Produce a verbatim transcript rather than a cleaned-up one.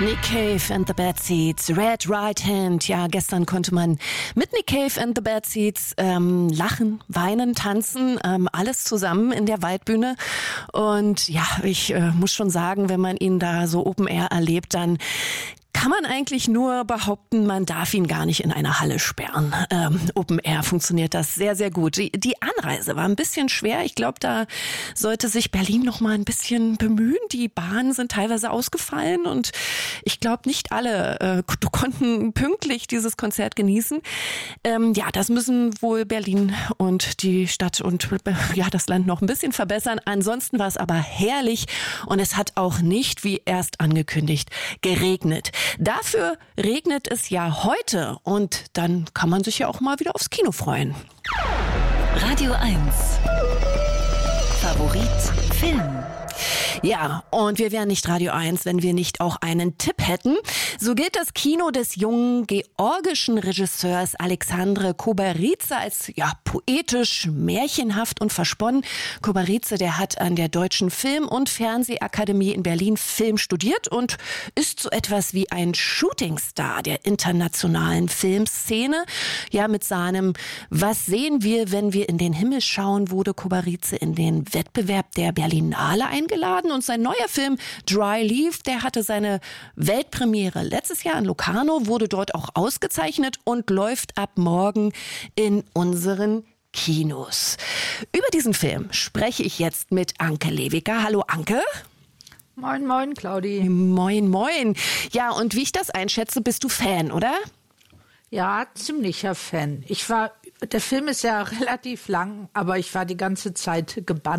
Nick Cave and the Bad Seeds, Red Right Hand. Ja, gestern konnte man mit Nick Cave and the Bad Seeds ähm, lachen, weinen, tanzen, ähm, alles zusammen in der Waldbühne. Und ja, ich äh, muss schon sagen, wenn man ihn da so Open Air erlebt, dann kann man eigentlich nur behaupten, man darf ihn gar nicht in eine Halle sperren. Ähm, Open Air funktioniert das sehr, sehr gut. Die, die Anreise war ein bisschen schwer. Ich glaube, da sollte sich Berlin noch mal ein bisschen bemühen. Die Bahnen sind teilweise ausgefallen und ich glaube, nicht alle äh, konnten pünktlich dieses Konzert genießen. Ähm, ja, das müssen wohl Berlin und die Stadt und ja, das Land noch ein bisschen verbessern. Ansonsten war es aber herrlich und es hat auch nicht, wie erst angekündigt, geregnet. Dafür regnet es ja heute und dann kann man sich ja auch mal wieder aufs Kino freuen. Radio eins. Favorit Film. Ja, und wir wären nicht Radio eins, wenn wir nicht auch einen Tipp hätten. So gilt das Kino des jungen georgischen Regisseurs Alexandre Kobaridze als ja poetisch, märchenhaft und versponnen. Kobaridze, der hat an der Deutschen Film- und Fernsehakademie in Berlin Film studiert und ist so etwas wie ein Shootingstar der internationalen Filmszene. Ja, mit seinem Was sehen wir, wenn wir in den Himmel schauen, wurde Kobaridze in den Wettbewerb der Berlinale eingeladen. Und sein neuer Film Dry Leaf, der hatte seine Weltpremiere letztes Jahr in Locarno, wurde dort auch ausgezeichnet und läuft ab morgen in unseren Kinos. Über diesen Film spreche ich jetzt mit Anke Lewiker. Hallo Anke. Moin, moin, Claudi. Moin, moin. Ja, und wie ich das einschätze, bist du Fan, oder? Ja, ziemlicher Fan. Ich war, der Film ist ja relativ lang, aber ich war die ganze Zeit gebannt.